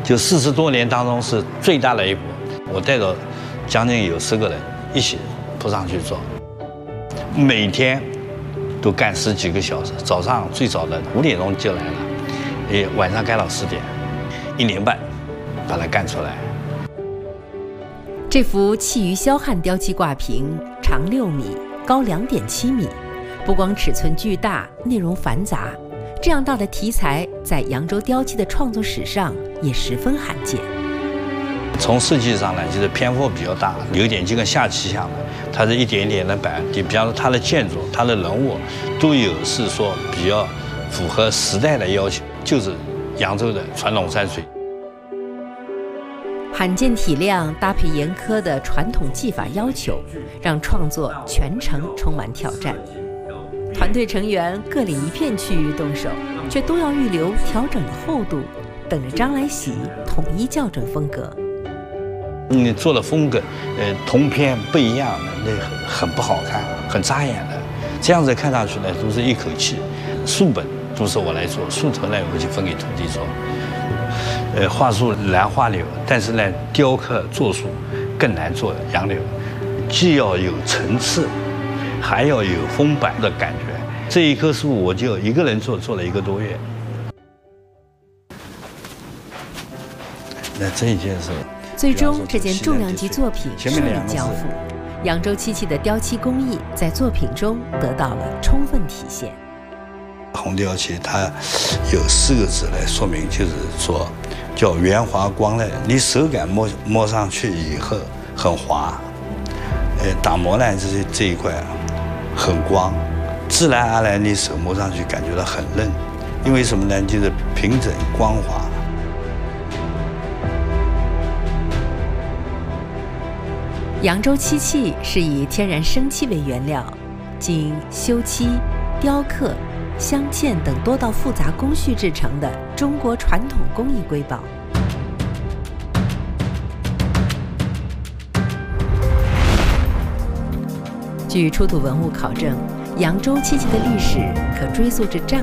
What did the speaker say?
就40多年当中是最大的一步。我带着将近有10个人一起扑上去做，每天都干10几个小时，早上最早的5点钟就来了，晚上干到10点，1年半把它干出来。 这幅气鱼霄汉雕漆挂屏长6米，高2.7米，不光尺寸巨大，内容繁杂，这样大的题材在扬州雕漆的创作史上也十分罕见。 从设计上呢，就是篇幅比较大，有点就跟下棋一样的，它是一点一点的摆。你比方说它的建筑、它的人物，都有是说比较符合时代的要求，就是扬州的传统山水。 罕见体量搭配严苛的传统技法要求，让创作全程充满挑战。团队成员各领一片区域动手，却都要预留调整的厚度，等着张来喜统一校准风格。 你做的风格，同片不一样的，那很不好看，很扎眼的。这样子看上去呢，都是一口气。树本都是我来做，树头呢我就分给徒弟做。画树难画柳，但是呢，雕刻做树更难做杨柳，既要有层次，还要有风摆的感觉。这一棵树我就一个人做了1个多月。那这一件是。 最终，这件重量级作品顺利交付。扬州漆器的雕漆工艺在作品中得到了充分体现。 红雕漆它有4个字来说明，就是说叫圆滑光亮。你手感摸上去以后很滑，打磨呢这一块很光，自然而然你手摸上去感觉到很嫩，因为什么呢？就是平整光滑。 扬州漆器是以天然生漆为原料，经修漆、雕刻、镶嵌等多道复杂工序制成的中国传统工艺瑰宝。据出土文物考证，扬州漆器的历史可追溯至战